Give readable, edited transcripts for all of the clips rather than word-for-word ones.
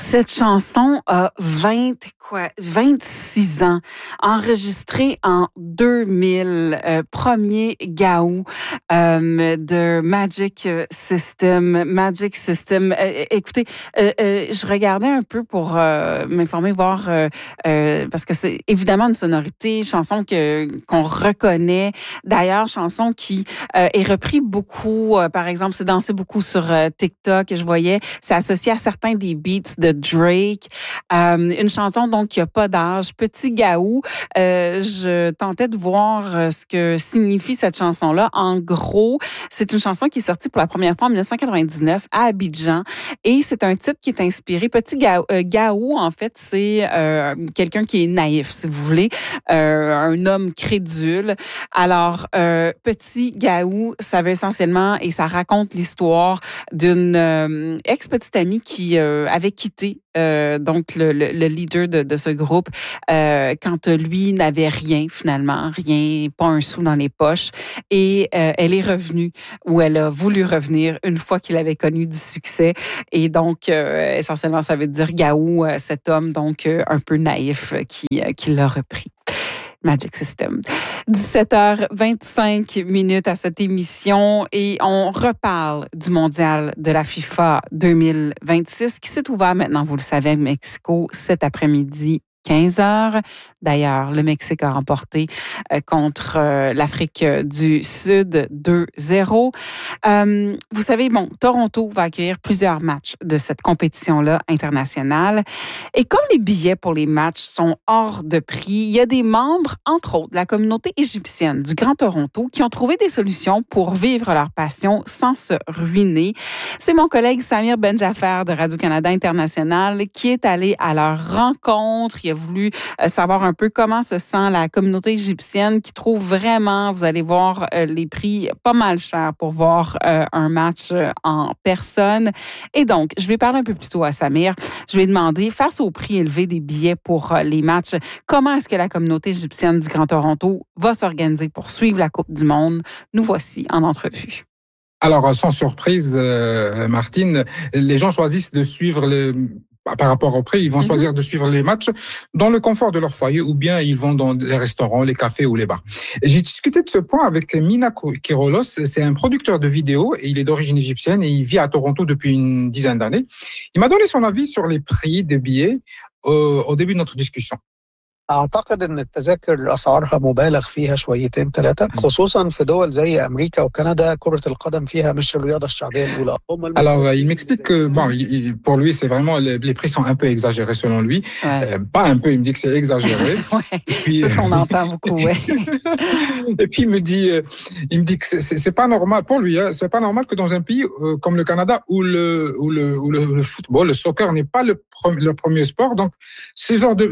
Cette chanson a 26 ans, enregistrée en 2000, premier Gaou de Magic System. Écoutez, je regardais un peu pour m'informer, voir, parce que c'est évidemment une sonorité, chanson qu'on reconnaît. D'ailleurs, chanson qui est repris beaucoup, par exemple, c'est dansé beaucoup sur TikTok, je voyais, c'est associé à certains des beats de Drake. Une chanson donc qui a pas d'âge. Petit Gaou. Je tentais de voir ce que signifie cette chanson-là. En gros, c'est une chanson qui est sortie pour la première fois en 1999 à Abidjan et c'est un titre qui est inspiré. Petit Gaou, en fait, c'est quelqu'un qui est naïf, si vous voulez, un homme crédule. Alors, Petit Gaou, ça veut essentiellement, et ça raconte l'histoire d'une ex-petite amie qui avait quitté donc le leader de ce groupe quand lui n'avait rien finalement, rien, pas un sou dans les poches, et elle est revenue, ou elle a voulu revenir une fois qu'il avait connu du succès, et donc essentiellement ça veut dire Gaou, cet homme donc un peu naïf qui l'a repris. Magic System. 17h25 à cette émission et on reparle du mondial de la FIFA 2026 qui s'est ouvert maintenant, vous le savez, Mexico cet après-midi. 15h. D'ailleurs, le Mexique a remporté contre l'Afrique du Sud 2-0. Vous savez, Toronto va accueillir plusieurs matchs de cette compétition-là internationale. Et comme les billets pour les matchs sont hors de prix, il y a des membres, entre autres, de la communauté égyptienne du Grand Toronto qui ont trouvé des solutions pour vivre leur passion sans se ruiner. C'est mon collègue Samir Benjafer de Radio-Canada International qui est allé à leur rencontre. Il a voulu savoir un peu comment se sent la communauté égyptienne qui trouve vraiment, vous allez voir, les prix pas mal chers pour voir un match en personne. Et donc, je vais parler un peu plus tôt à Samir. Je vais demander, face au prix élevé des billets pour les matchs, comment est-ce que la communauté égyptienne du Grand Toronto va s'organiser pour suivre la Coupe du Monde? Nous voici en entrevue. Alors, sans surprise, Martine, les gens choisissent de suivre par rapport au prix, ils vont choisir de suivre les matchs dans le confort de leur foyer ou bien ils vont dans les restaurants, les cafés ou les bars. Et j'ai discuté de ce point avec Mina Kirolos, c'est un producteur de vidéos et il est d'origine égyptienne et il vit à Toronto depuis une dizaine d'années. Il m'a donné son avis sur les prix des billets au début de notre discussion. أعتقد أن التذاكر أسعارها مبالغ فيها شويتين ثلاثة خصوصا في دول زي أمريكا وكندا كرة القدم فيها مش الرياضة الشعبية الأولى. Alors, il m'explique que, pour lui, c'est vraiment, les prix sont un peu exagérés selon lui. Ouais. Pas un peu, il me dit que c'est exagéré. Ouais, puis, c'est ce qu'on entend beaucoup, ouais. Et puis, il me dit que c'est pas normal, pour lui, c'est pas normal que dans un pays comme le Canada où le football, le soccer n'est pas le premier sport. Donc, ce genre de,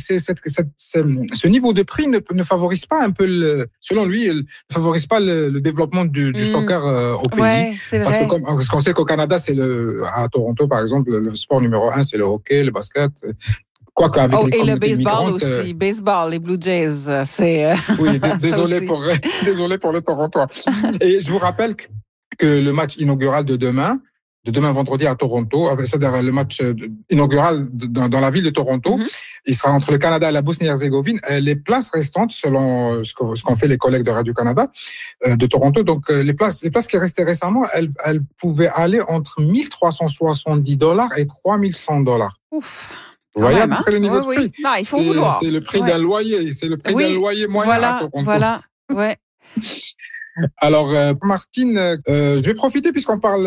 ce niveau de prix ne favorise pas un peu, selon lui, ne favorise pas le développement du soccer au pays. Ouais, c'est vrai. Parce qu'on sait qu'au Canada, à Toronto, par exemple, le sport numéro 1, c'est le hockey, le basket. Quoique avec les et le baseball aussi, baseball, les Blue Jays, c'est... Oui, désolé pour le Toronto. Et je vous rappelle que le match inaugural de demain vendredi à Toronto, c'est-à-dire le match inaugural dans la ville de Toronto, il sera entre le Canada et la Bosnie-Herzégovine. Les places restantes, selon ce qu'ont fait les collègues de Radio-Canada de Toronto, donc les places qui restaient récemment, elles pouvaient aller entre $1,370 et $3,100. Ouf. Vous voyez à peu près le niveau de prix. Non, il faut vouloir. C'est le prix d'un loyer. C'est le prix d'un loyer moyen à Toronto. Voilà, ouais. Alors, Martine, je vais profiter puisqu'on parle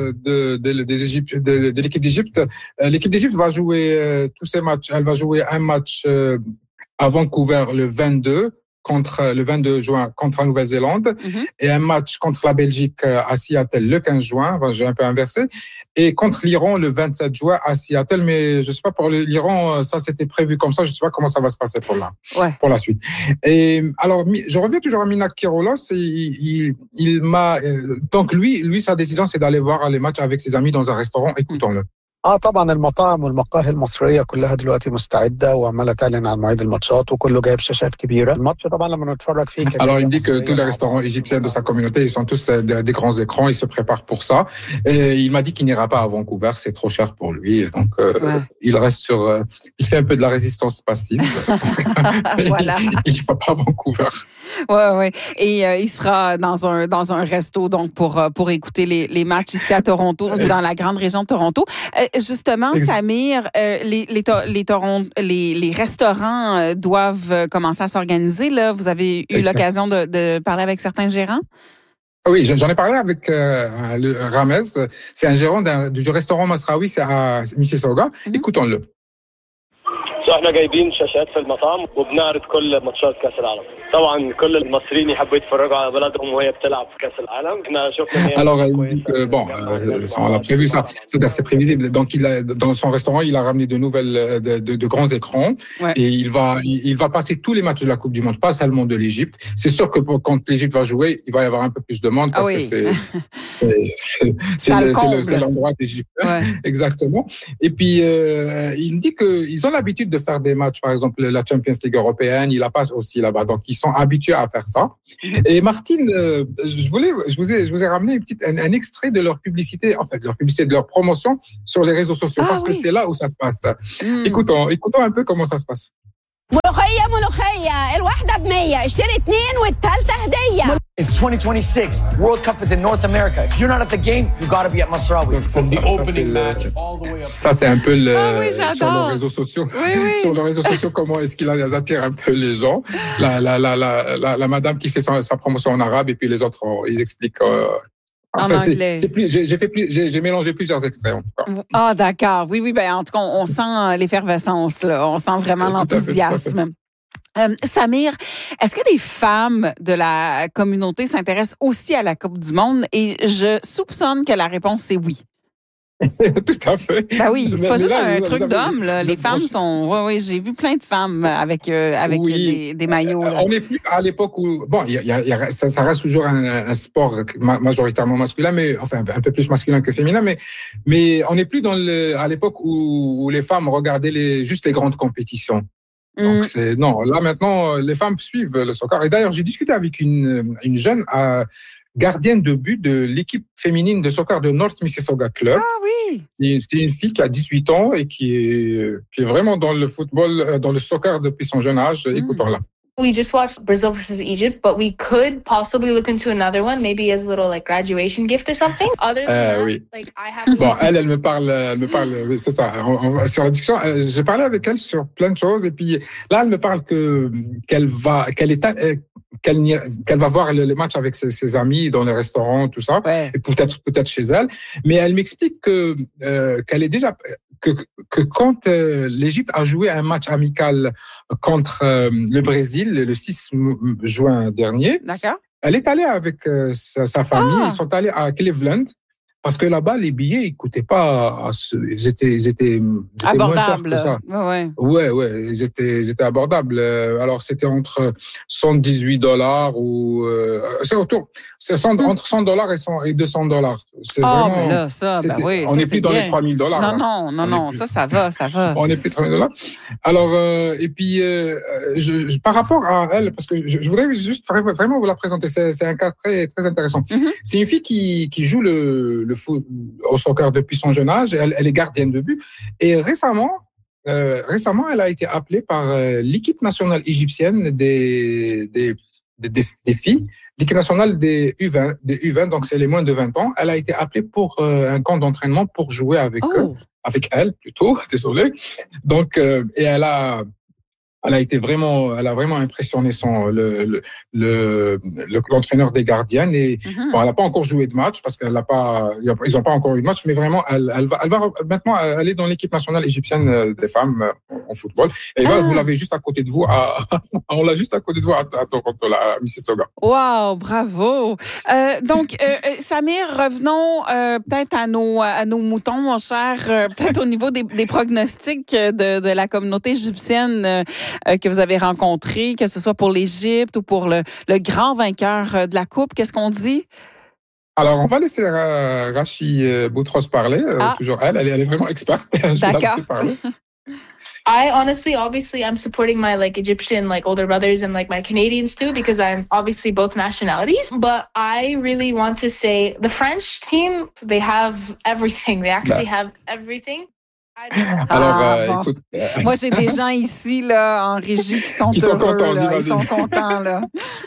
de l'équipe d'Égypte. L'équipe d'Égypte va jouer tous ces matchs. Elle va jouer un match à Vancouver le 22 juin contre la Nouvelle-Zélande et un match contre la Belgique à Seattle le 15 juin. J'ai un peu inversé. Et contre l'Iran le 27 juin à Seattle. Mais je sais pas pour l'Iran, ça c'était prévu comme ça. Je sais pas comment ça va se passer pour la suite. Et alors, je reviens toujours à Mina Kirolos. Il m'a donc lui sa décision c'est d'aller voir les matchs avec ses amis dans un restaurant. Écoutons-le. طبعا المطاعم والمقاهي المصرية كلها دلوقتي مستعدة وعمالة تعلن عن مواعيد الماتشات وكله جايب شاشات كبيرة. الماتش طبعا لما نتفرج فيه Alors il dit que tous les restaurants égyptiens de sa communauté, ils sont tous des grands écrans, ils se préparent pour ça. Et il m'a dit qu'il n'ira pas à Vancouver, c'est trop cher pour lui. Donc il reste il fait un peu de la résistance passive. Voilà. Il ne va pas à Vancouver. Ouais. Et il sera dans un resto donc pour écouter les matchs ici à Toronto, dans la grande région de Toronto. Justement, Samir, les restaurants doivent commencer à s'organiser. Là, vous avez eu l'occasion de parler avec certains gérants? Oui, j'en ai parlé avec Ramez. C'est un gérant du restaurant Masraoui, c'est à Mississauga. Écoutons-le. احنا جايبين شاشات في المطعم وبنعرض كل ماتشات كاس العالم. طبعا كل المصريين يحبوا يتفرجوا على بلدهم وهي بتلعب في كاس العالم. احنا شفنا Alors il dit que on a prévu ça, c'est assez prévisible. Donc dans son restaurant, il a ramené de grands écrans et il va passer tous les matchs de la Coupe du monde, pas seulement de l'Égypte. C'est sûr que quand l'Égypte va jouer, il va y avoir un peu plus de monde parce que c'est l'endroit d'Égypte. Exactement. Et puis il me dit que ils ont l'habitude de faire des matchs, par exemple la Champions League européenne, il la passe aussi là-bas. Donc ils sont habitués à faire ça. Et Martine, je vous ai ramené un extrait de leur publicité, en fait, de leur promotion sur les réseaux sociaux, parce que c'est là où ça se passe. Écoutons un peu comment ça se passe. ملوخية الواحدة ب100 اشتري 2 والثالثة هدية. It's 2026. World Cup is in North America. If you're not at the game, you got to be at Masraoui. From the opening match all the way up. Ça c'est un peu sur les réseaux sociaux. Oui. Sur les réseaux sociaux, comment est-ce qu'il attire un peu les gens. La madame qui fait sa promotion en arabe et puis les autres ils expliquent en anglais. J'ai mélangé plusieurs extraits en tout cas. Ah d'accord. Oui. Ben en tout cas, on sent l'effervescence là. On sent vraiment l'enthousiasme. Samir, est-ce que des femmes de la communauté s'intéressent aussi à la Coupe du Monde? Et je soupçonne que la réponse est oui. Tout à fait. Ben oui, c'est pas juste un truc d'homme. Les femmes sont... Oui, j'ai vu plein de femmes avec des maillots. Là. On n'est plus à l'époque où... Bon, ça reste toujours un sport majoritairement masculin, mais enfin un peu plus masculin que féminin, mais on n'est plus à l'époque où les femmes regardaient juste les grandes compétitions. Donc non, là maintenant les femmes suivent le soccer. Et d'ailleurs j'ai discuté avec une jeune gardienne de but de l'équipe féminine de soccer de North Mississauga Club. Ah oui. C'est une fille qui a 18 ans et qui est vraiment dans le football, dans le soccer depuis son jeune âge. Écoutons-la. We just watched Brazil versus Egypt, but we could possibly look into another one, maybe as a little like graduation gift or something. Other than that, oui. like I have. Bon, elle me parle, c'est ça. Sur la discussion, j'ai parlé avec elle sur plein de choses et puis là, elle me parle qu'elle va voir les matchs avec ses amis dans les restaurants, tout ça, et peut-être chez elle. Mais elle m'explique qu'elle est déjà que quand l'Égypte a joué un match amical contre le Brésil le 6 juin dernier, d'accord. Elle est allée avec sa famille. Ils sont allés à Cleveland. Parce que là-bas, les billets, ils coûtaient pas, ils étaient abordables. Moins chers que ça. Ouais, ils étaient abordables. Alors, c'était entre $118 ou, c'est entre $100 et $200. C'est vraiment. Mais là, ça, oui. On n'est plus dans les $3,000. Non, ça va. On n'est plus $3,000. Alors, et puis, par rapport à elle, parce que je voudrais juste vraiment vous la présenter. C'est un cas très, très intéressant. C'est une fille qui joue le foot au soccer depuis son jeune âge. Elle est gardienne de but. Et récemment, elle a été appelée par l'équipe nationale égyptienne des filles, l'équipe nationale des U20, donc c'est les moins de 20 ans. Elle a été appelée pour un camp d'entraînement pour jouer avec elle plutôt. Désolé. Donc, et elle a vraiment impressionné l'entraîneur des gardiennes et bon, elle n'a pas encore joué de match parce ils n'ont pas encore eu de match, mais vraiment elle va maintenant aller dans l'équipe nationale égyptienne des femmes en football. Et là, vous l'avez juste à côté de vous on l'a juste à côté de vous à Toronto, à Mississauga. Wow, bravo. Donc Samir, revenons peut-être à nos moutons, mon cher, peut-être au niveau des pronostics de la communauté égyptienne que vous avez rencontré, que ce soit pour l'Égypte ou pour le grand vainqueur de la Coupe. Qu'est-ce qu'on dit? Alors, on va laisser Rachi Boutros parler. Toujours elle est vraiment experte. Je vais la laisser parler. I honestly, obviously, I'm supporting my Egyptian older brothers and my Canadians too, because I'm obviously both nationalities. But I really want to say the French team, they have everything. They actually have everything. Alors, écoute, moi j'ai des gens ici là en régie qui sont heureux, ils sont contents là.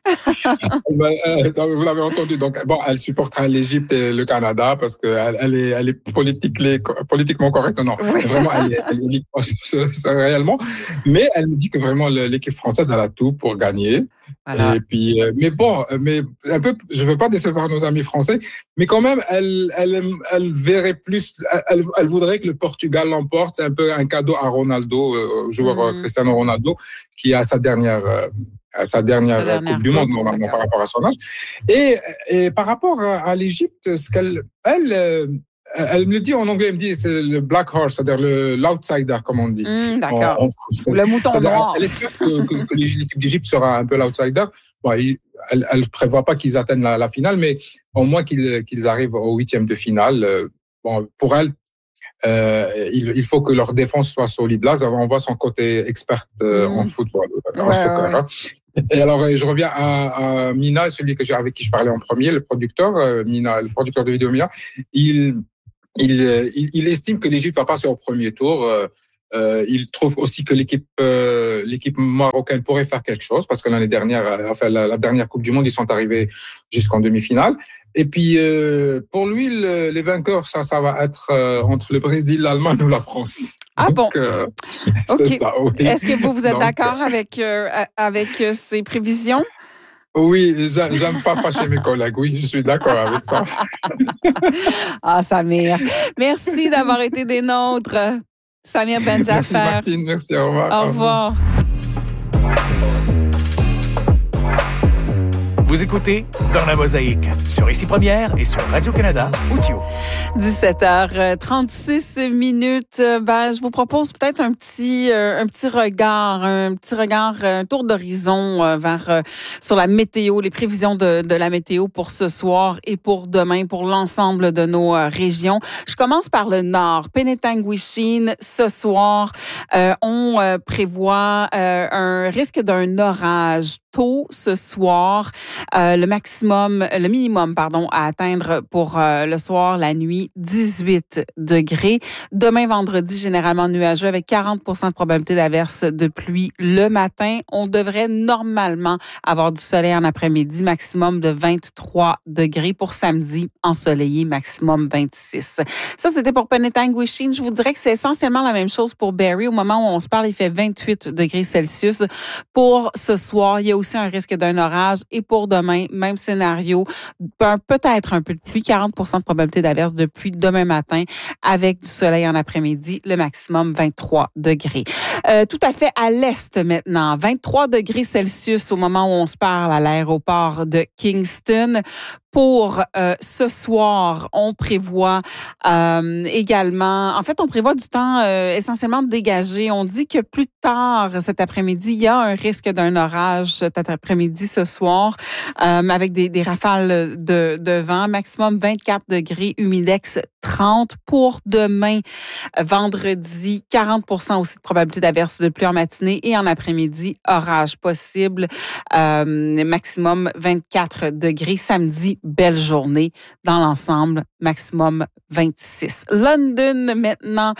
Vous l'avez entendu. Donc elle supportera l'Égypte et le Canada parce que elle est politiquement correcte. Non, oui. Vraiment elle est réellement. Mais elle me dit que vraiment l'équipe française elle a tout pour gagner. Voilà. Et puis, mais un peu, je veux pas décevoir nos amis français, mais quand même, elle verrait plus, elle voudrait que le Portugal l'emporte. C'est un peu un cadeau à Ronaldo, joueur Cristiano Ronaldo, qui a sa dernière Coupe du Monde normalement par rapport à son âge. Et par rapport à l'Égypte, ce elle me le dit en anglais, elle me dit c'est le black horse, c'est-à-dire l'outsider, comme on dit. D'accord. Le mouton noir. Elle espère que l'équipe d'Égypte sera un peu l'outsider. Bon, elle ne prévoit pas qu'ils atteignent la finale, mais au moins qu'ils arrivent au 8e de finale. Bon, pour elle, il faut que leur défense soit solide. Là, on voit son côté experte en football, en soccer. Hein. Et alors, je reviens à Mina, celui avec qui je parlais en premier, le producteur, Mina, le producteur de vidéo Mina. Il estime que l'Égypte va passer au premier tour. Il trouve aussi que l'équipe marocaine pourrait faire quelque chose parce que l'année dernière, la dernière Coupe du Monde, ils sont arrivés jusqu'en demi-finale. Et puis, pour lui, les vainqueurs, ça va être entre le Brésil, l'Allemagne ou la France. Ah donc, bon? C'est ça, oui. Est-ce que vous êtes d'accord avec ces prévisions? Oui, j'aime pas fâcher mes collègues. Oui, je suis d'accord avec ça. Samir, merci d'avoir été des nôtres. Samir Benjafar. Merci Martine, merci, au revoir. Au revoir. Vous écoutez Dans la Mosaïque sur Ici Première et sur Radio-Canada Audio. 17h36. Je vous propose peut-être un petit regard, un tour d'horizon sur la météo, les prévisions de la météo pour ce soir et pour demain, pour l'ensemble de nos régions. Je commence par le nord. Penetanguishene, ce soir, on prévoit un risque d'un orage tôt ce soir. Le minimum, à atteindre pour le soir, la nuit, 18 degrés. Demain, vendredi, généralement nuageux avec 40% de probabilité d'averse de pluie le matin. On devrait normalement avoir du soleil en après-midi, maximum de 23 degrés. Pour samedi, ensoleillé, maximum 26. Ça, c'était pour Penetanguishene. Je vous dirais que c'est essentiellement la même chose pour Barrie. Au moment où on se parle, il fait 28 degrés Celsius. Pour ce soir, il y a aussi un risque d'un orage. Et pour demain, même scénario, peut-être un peu de pluie, 40% de probabilité d'averse de pluie demain matin avec du soleil en après-midi, le maximum 23 degrés. Tout à fait à l'est maintenant, 23 degrés Celsius au moment où on se parle à l'aéroport de Kingston. Pour ce soir, on prévoit également... En fait, on prévoit du temps essentiellement dégagé. On dit que plus tard cet après-midi, il y a un risque d'un orage cet après-midi ce soir avec des rafales de vent. Maximum 24 degrés, humidex 30. Pour demain, vendredi, 40% aussi de probabilité d'averse de pluie en matinée et en après-midi, orage possible. Maximum 24 degrés. Samedi, belle journée dans l'ensemble, maximum 26. London maintenant,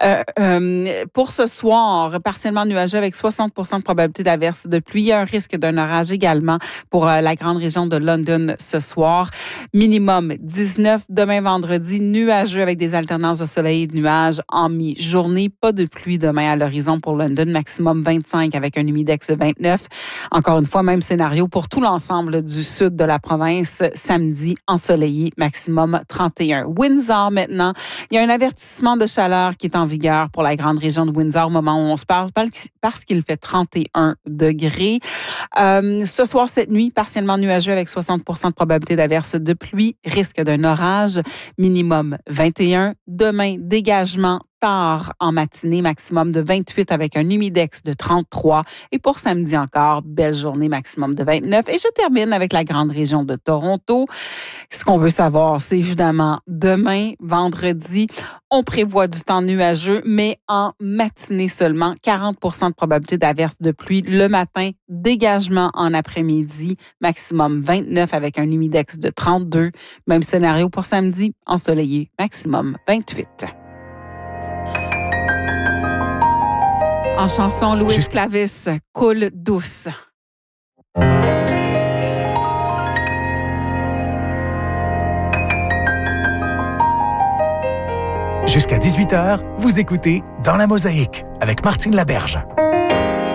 pour ce soir, partiellement nuageux avec 60% de probabilité d'averse de pluie. Il y a un risque d'un orage également pour la grande région de London ce soir. Minimum 19. Demain vendredi, nuageux avec des alternances de soleil et de nuages en mi-journée. Pas de pluie demain à l'horizon pour London. Maximum 25 avec un humidex 29. Encore une fois, même scénario pour tout l'ensemble du sud de la province. Samedi, ensoleillé, maximum 31. Windsor maintenant. Il y a un avertissement de chaleur qui est en vigueur pour la grande région de Windsor au moment où on se parle parce qu'il fait 31 degrés. Ce soir, cette nuit, partiellement nuageux avec 60% de probabilité d'averse de pluie. Risque d'un orage. Minimum 21. Demain, dégagement tard en matinée, maximum de 28 avec un humidex de 33. Et pour samedi encore, belle journée, maximum de 29. Et je termine avec la grande région de Toronto. Ce qu'on veut savoir, c'est évidemment demain, vendredi, on prévoit du temps nuageux, mais en matinée seulement. 40% de probabilité d'averse de pluie le matin, dégagement en après-midi, maximum 29 avec un humidex de 32. Même scénario pour samedi, ensoleillé, maximum 28. En chanson, Louis Clavis, Coule douce. Jusqu'à 18h, vous écoutez Dans la Mosaïque avec Martine Laberge.